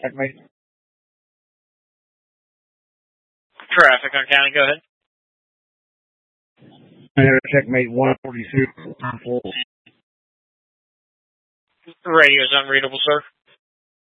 Checkmate. Traffic on county, go ahead. Checkmate 142. Radio is unreadable, sir.